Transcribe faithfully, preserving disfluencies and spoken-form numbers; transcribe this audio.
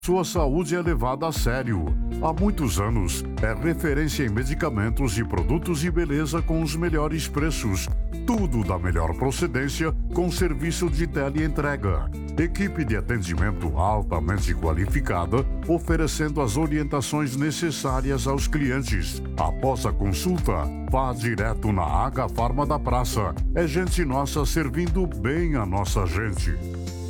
Sua saúde é levada a sério. Há muitos anos, é referência em medicamentos e produtos de beleza com os melhores preços. Tudo da melhor procedência com serviço de teleentrega. Equipe de atendimento altamente qualificada, oferecendo as orientações necessárias aos clientes. Após a consulta, vá direto na H Farma da Praça. É gente nossa servindo bem a nossa gente.